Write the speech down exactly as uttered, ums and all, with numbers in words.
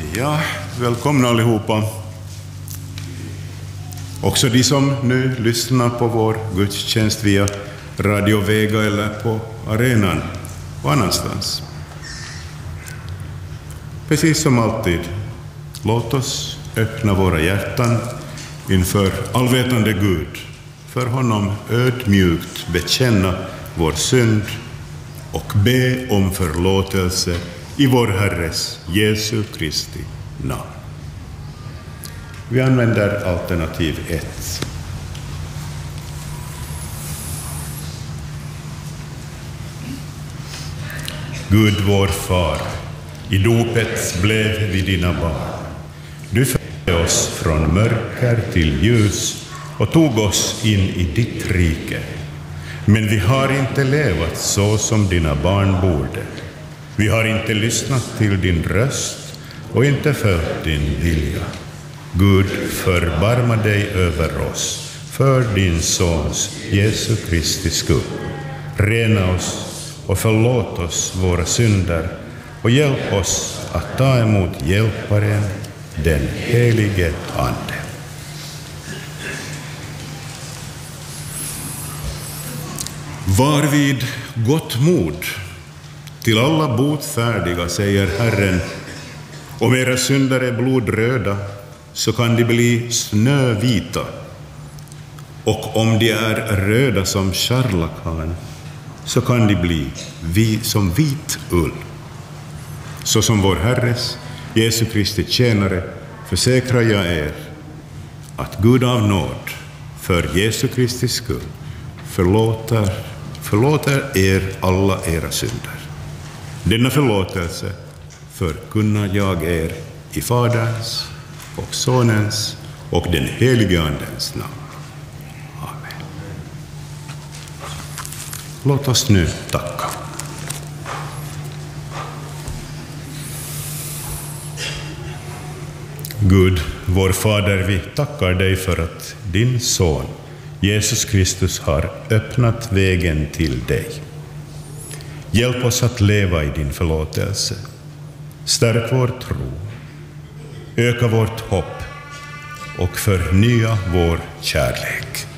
Ja, välkomna allihopa. Också de som nu lyssnar på vår gudstjänst via Radio Vega eller på arenan och annanstans. Precis som alltid, låt oss öppna våra hjärtan inför allvetande Gud, för honom ödmjukt bekänna vår synd och be om förlåtelse i vår Herres Jesu Kristi namn. Vi använder alternativ ett. Gud vår far, i dopet blev vi dina barn. Du förde oss från mörker till ljus och tog oss in i ditt rike. Men vi har inte levat så som dina barn borde. Vi har inte lyssnat till din röst och inte följt din vilja. Gud, förbarma dig över oss för din sons Jesu Kristi skull. Rena oss och förlåt oss våra synder och hjälp oss att ta emot hjälparen, den helige Ande. Var vid gott mod, till alla botfärdiga, säger Herren. Om era synder är blodröda, så kan de bli snövita. Och om de är röda som scharlakan, så kan de bli vi som vit ull. Så som vår Herres, Jesu Kristi tjänare, försäkrar jag er att Gud av nåd, för Jesu Kristi skull, förlåter, förlåter er alla era synder. Denna förlåtelse förkunnar jag er i Faderns och Sonens och den helige Andens namn. Amen. Låt oss nu tacka. Gud, vår Fader, vi tackar dig för att din son Jesus Kristus har öppnat vägen till dig. Hjälp oss att leva i din förlåtelse. Stärk vår tro, öka vårt hopp och förnya vår kärlek.